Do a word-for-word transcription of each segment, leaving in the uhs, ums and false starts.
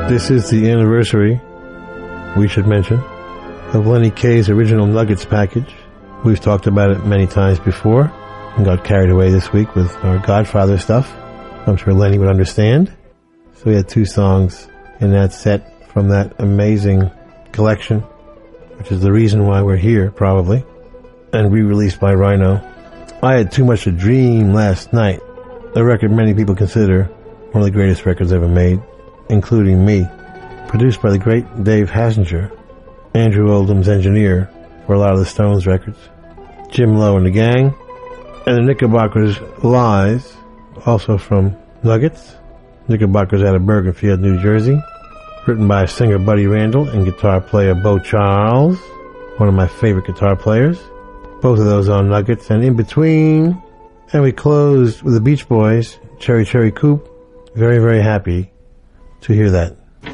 This is the anniversary, we should mention, of Lenny Kaye's original Nuggets package. We've talked about it many times before and got carried away this week with our Godfather stuff. I'm sure Lenny would understand. So we had two songs in that set from that amazing collection, which is the reason why we're here, probably, and re-released by Rhino. I Had Too Much to Dream last night, a record many people consider one of the greatest records ever made, including me. Produced by the great Dave Hassinger, Andrew Oldham's engineer for a lot of the Stones records, Jim Lowe and the gang, and the Knickerbockers' Lies, also from Nuggets. Knickerbockers out of Bergenfield, New Jersey. Written by singer Buddy Randall and guitar player Bo Charles, one of my favorite guitar players. Both of those on Nuggets. And in between, and we closed with the Beach Boys, Cherry Cherry Coupe. Very, very happy to hear that.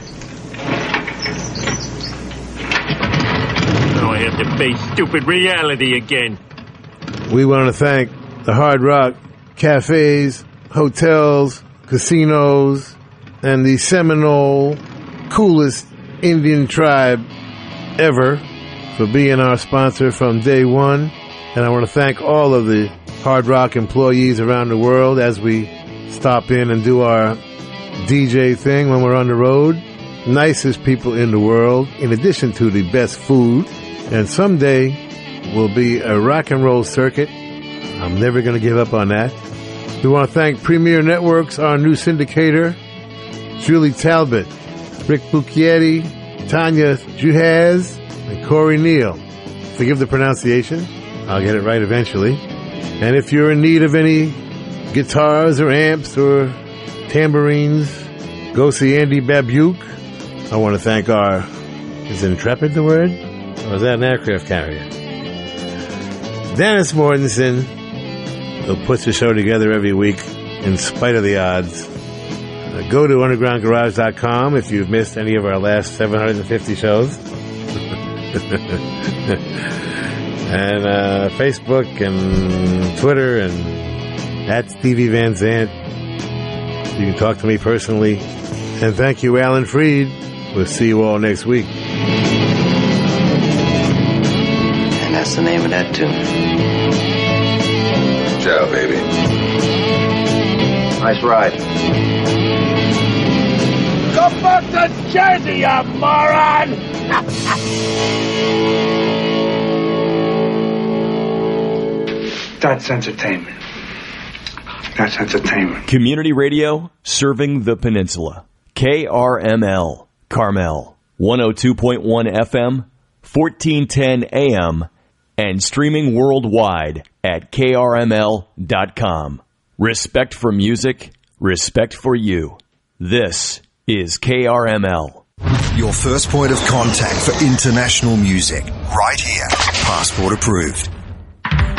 Now I have to face stupid reality again. We want to thank the Hard Rock cafes, hotels, casinos, and the Seminole coolest Indian tribe ever for being our sponsor from day one. And I want to thank all of the Hard Rock employees around the world as we stop in and do our D J thing when we're on the road. Nicest people in the world, in addition to the best food. And someday will be a rock and roll circuit. I'm never going to give up on that. We want to thank Premier Networks, our new syndicator, Julie Talbot, Rick Bucchietti, Tanya Juhaz, and Corey Neal. Forgive the pronunciation. I'll get it right eventually. And if you're in need of any guitars or amps or tambourines, go see Andy Babuke. I want to thank our, is Intrepid the word? Or is that an aircraft carrier? Dennis Mortensen, who puts the show together every week in spite of the odds. Uh, go to underground garage dot com if you've missed any of our last seven hundred fifty shows. And uh, Facebook and Twitter and at Stevie Van Zandt. You can talk to me personally. And thank you, Alan Freed. We'll see you all next week. And that's the name of that tune. Ciao, baby. Nice ride. Go back to Jersey, you moron! That's entertainment. That's entertainment. Community radio serving the peninsula. K R M L, Carmel, one oh two point one F M, fourteen ten A M, and streaming worldwide at K R M L dot com. Respect for music, respect for you. This is K R M L. Your first point of contact for international music, right here. Passport approved.